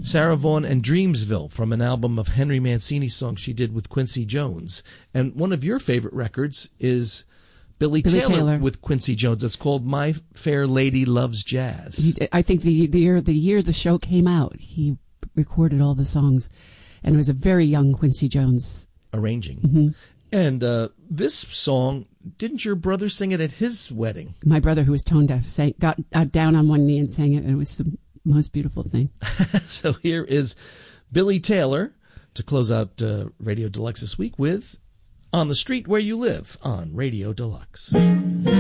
Sarah Vaughan and Dreamsville from an album of Henry Mancini songs she did with Quincy Jones. And one of your favorite records is Billy Taylor with Quincy Jones. It's called My Fair Lady Loves Jazz. I think the year the show came out, he recorded all the songs, and it was a very young Quincy Jones arranging. Mm-hmm. And this song, didn't your brother sing it at his wedding? My brother, who was tone deaf, got down on one knee and sang it, and it was the most beautiful thing. So here is Billy Taylor to close out Radio Deluxe this week with On the Street Where You Live on Radio Deluxe.